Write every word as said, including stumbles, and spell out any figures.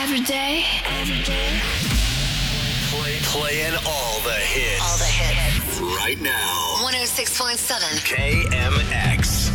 Every day. Every day. Play, playing all the hits. All the hits. Right now. one oh six point seven. K M X.